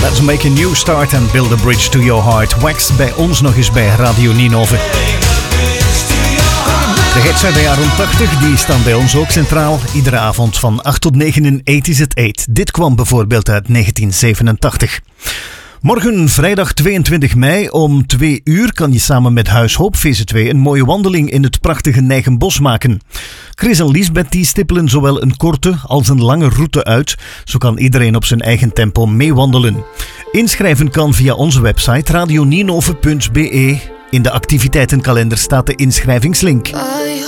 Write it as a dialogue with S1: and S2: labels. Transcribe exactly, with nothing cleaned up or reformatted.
S1: Let's make a new start and build a bridge to your heart. Wax bij ons nog eens bij Radio Ninove. De hits uit de jaren tachtig die staan bij ons ook centraal. Iedere avond van acht tot negen in eight is it eight. Dit kwam bijvoorbeeld uit negentien zevenentachtig. Morgen, vrijdag tweeëntwintig mei, om twee uur kan je samen met Huishoop V Z twee een mooie wandeling in het prachtige Nijgenbos maken. Chris en Liesbeth die stippelen zowel een korte als een lange route uit. Zo kan iedereen op zijn eigen tempo meewandelen. Inschrijven kan via onze website radio ninove punt be. In de activiteitenkalender staat de inschrijvingslink.